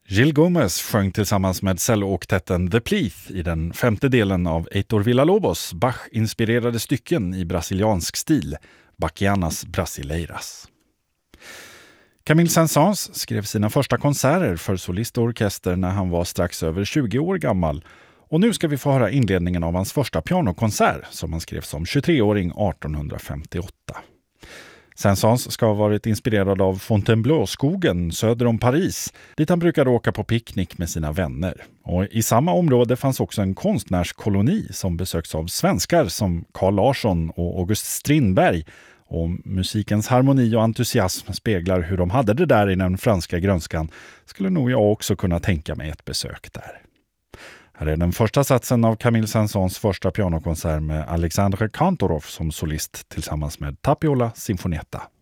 Gil Gomez sjöng tillsammans med cellooktetten The Pleath i den femte delen av Heitor Villa-Lobos Bach-inspirerade stycken i brasiliansk stil, Bachianas Brasileiras. Camille Saint-Saëns skrev sina första konserter för solist och orkester när han var strax över 20 år gammal, och nu ska vi få höra inledningen av hans första pianokonsert som han skrev som 23-åring 1858. Saint-Saëns ska ha varit inspirerad av Fontainebleau-skogen söder om Paris, dit han brukade åka på picknick med sina vänner. Och i samma område fanns också en konstnärskoloni som besöks av svenskar som Carl Larsson och August Strindberg. Och musikens harmoni och entusiasm speglar hur de hade det där i den franska grönskan, skulle nog jag också kunna tänka mig ett besök där. Här är den första satsen av Camille Saint-Saëns första pianokonsert med Alexandre Kantorov som solist tillsammans med Tapiola Sinfonietta.